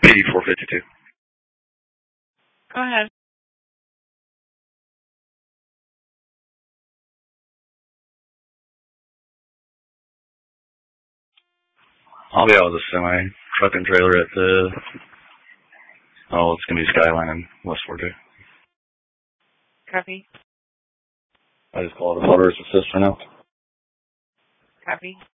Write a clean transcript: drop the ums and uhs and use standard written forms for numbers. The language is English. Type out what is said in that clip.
8452. Go ahead. I'll be out with a semi truck and trailer at the, it's going to be Skyline in West Forte. Copy. I just called it a motorist assist for now. Copy.